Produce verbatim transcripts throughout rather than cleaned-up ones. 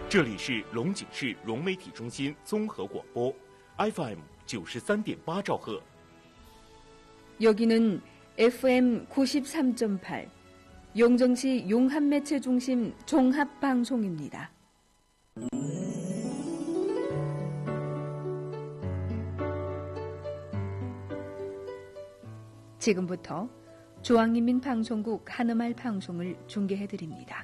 这里是龙井市融媒体中心综合广播 에프 엠九十三点八兆赫。 여기는 에프 엠 구십삼 점 팔 용정시 용합매체중심 종합방송입니다. 지금부터 중앙인민방송국 한음말 방송을 중계해드립니다.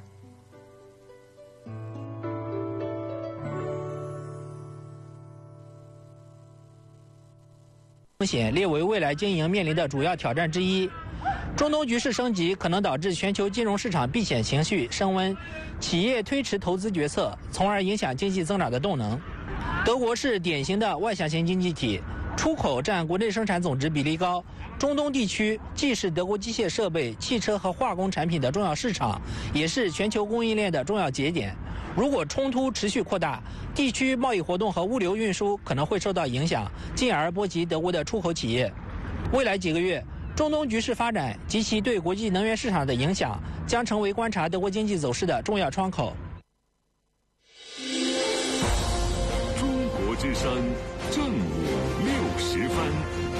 风险列为未来经营面临的主要挑战之一。中东局势升级可能导致全球金融市场避险情绪升温，企业推迟投资决策，从而影响经济增长的动能。德国是典型的外向型经济体，出口占国内生产总值比例高。中东地区既是德国机械设备、汽车和化工产品的重要市场，也是全球供应链的重要节点。如果冲突持续扩大，地区贸易活动和物流运输可能会受到影响，进而波及德国的出口企业。未来几个月，中东局势发展及其对国际能源市场的影响，将成为观察德国经济走势的重要窗口。 中国之声正午六十分。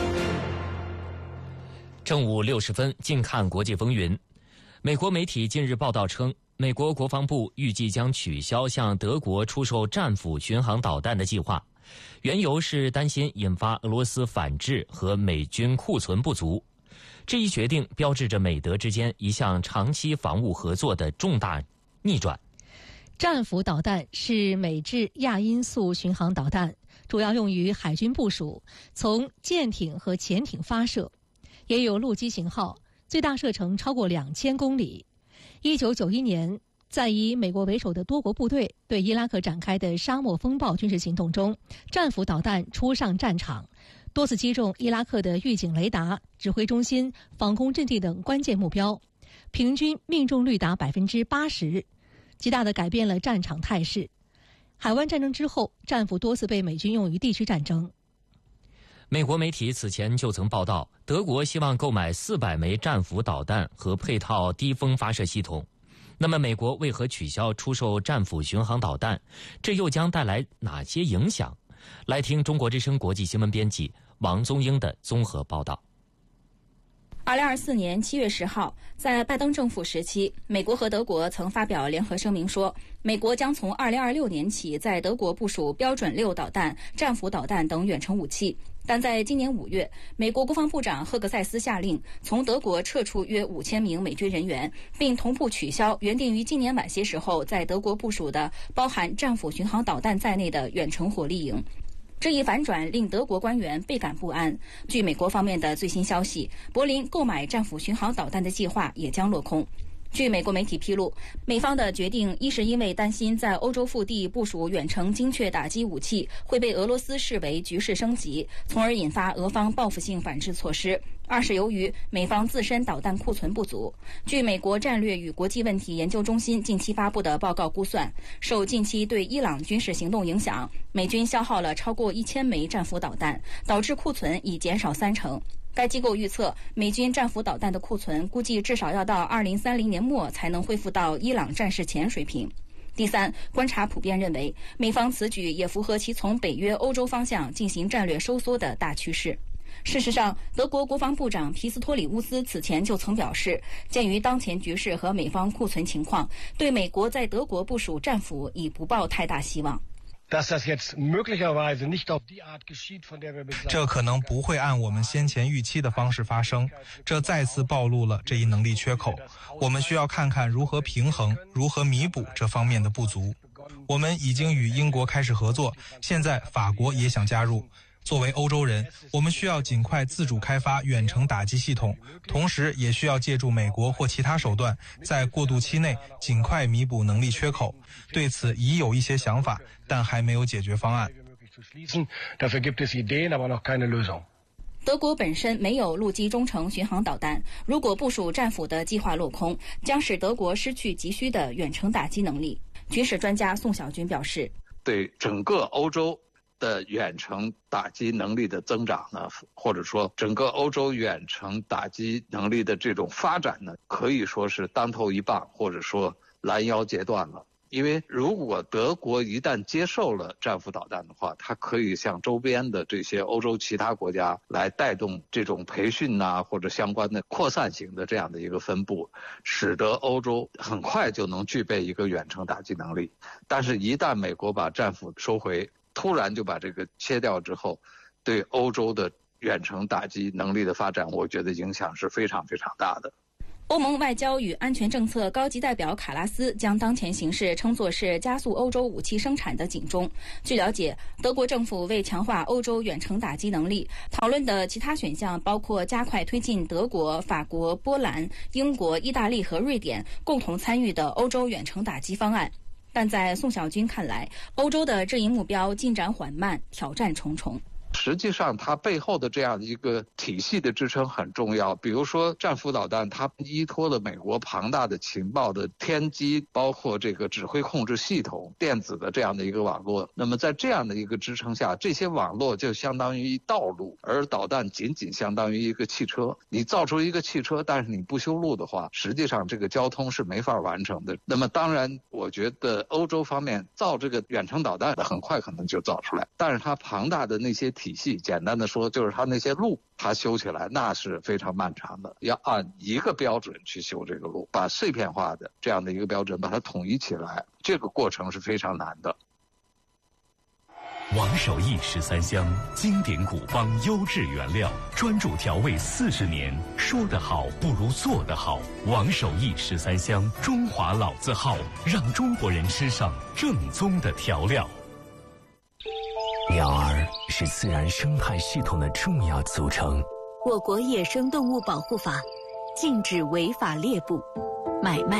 正午六十分，近看国际风云。美国媒体近日报道称，美国国防部预计将取消向德国出售战斧巡航导弹的计划，缘由是担心引发俄罗斯反制和美军库存不足。这一决定标志着美德之间一项长期防务合作的重大逆转。 战斧导弹是美制亚音速巡航导弹，主要用于海军部署，从舰艇和潜艇发射，也有陆基型号，最大射程超过两千公里。一九九一年，在以美国为首的多国部队对伊拉克展开的沙漠风暴军事行动中，战斧导弹出上战场，多次击中伊拉克的预警雷达、指挥中心、防空阵地等关键目标，平均命中率达百分之八十，极大地改变了战场态势。海湾战争之后，战斧多次被美军用于地区战争。 美国媒体此前就曾报道，德国希望购买四百枚战斧导弹和配套低风发射系统。那么，美国为何取消出售战斧巡航导弹？这又将带来哪些影响？来听中国之声国际新闻编辑王宗英的综合报道。 二零二四年七月十号，在拜登政府时期，美国和德国曾发表联合声明说，美国将从二零二六年起在德国部署标准六导弹、战斧导弹等远程武器。但在今年五月，美国国防部长赫格塞斯下令从德国撤出约五千名美军人员，并同步取消原定于今年晚些时候在德国部署的包含战斧巡航导弹在内的远程火力营。这一反转令德国官员倍感不安。据美国方面的最新消息，柏林购买战斧巡航导弹的计划也将落空。据美国媒体披露，美方的决定一是因为担心在欧洲腹地部署远程精确打击武器会被俄罗斯视为局势升级，从而引发俄方报复性反制措施；二是由于美方自身导弹库存不足。据美国战略与国际问题研究中心近期发布的报告估算，受近期对伊朗军事行动影响，美军消耗了超过一千枚战斧导弹，导致库存已减少三成。该机构预测，美军战斧导弹的库存估计至少要到二零三零年末才能恢复到伊朗战事前水平。第三，观察普遍认为，美方此举也符合其从北约欧洲方向进行战略收缩的大趋势。事实上，德国国防部长皮斯托里乌斯此前就曾表示，鉴于当前局势和美方库存情况，对美国在德国部署战斧已不抱太大希望。 这可能不会按我们先前预期的方式发生，这再次暴露了这一能力缺口。我们需要看看如何平衡、如何弥补这方面的不足。我们已经与英国开始合作，现在法国也想加入。作为欧洲人，我们需要尽快自主开发远程打击系统，同时也需要借助美国或其他手段，在过渡期内尽快弥补能力缺口。对此已有一些想法，但还没有解决方案。 德国本身没有陆基中程巡航导弹，如果部署战斧的计划落空，将使德国失去急需的远程打击能力。军事专家宋小军表示， 对整个欧洲的远程打击能力的增长呢，或者说整个欧洲远程打击能力的这种发展呢，可以说是当头一棒，或者说拦腰截断了。 因为如果德国一旦接受了战斧导弹的话，它可以向周边的这些欧洲其他国家来带动这种培训啊，或者相关的扩散型的这样的一个分布，使得欧洲很快就能具备一个远程打击能力。但是一旦美国把战斧收回，突然就把这个切掉之后，对欧洲的远程打击能力的发展，我觉得影响是非常非常大的。 欧盟外交与安全政策高级代表卡拉斯将当前形势称作是加速欧洲武器生产的警钟。据了解，德国政府为强化欧洲远程打击能力，讨论的其他选项包括加快推进德国、法国、波兰、英国、意大利和瑞典共同参与的欧洲远程打击方案。但在宋小军看来，欧洲的这一目标进展缓慢，挑战重重。 实际上它背后的这样一个体系的支撑很重要，比如说战斧导弹，它依托了美国庞大的情报的天机，包括这个指挥控制系统、电子的这样的一个网络。那么在这样的一个支撑下，这些网络就相当于道路，而导弹仅仅相当于一个汽车。你造出一个汽车，但是你不修路的话，实际上这个交通是没法完成的。那么当然我觉得欧洲方面造这个远程导弹很快可能就造出来，但是它庞大的那些体系，简单的说就是它那些路它修起来那是非常漫长的，要按一个标准去修这个路，把碎片化的这样的一个标准把它统一起来，这个过程是非常难的。 王守义十三香，经典古方优质原料，专注调味四十年，说得好不如做得好。王守义十三香，中华老字号，让中国人吃上正宗的调料。 鸟儿是自然生态系统的重要组成。 我国野生动物保护法禁止违法猎捕、买卖、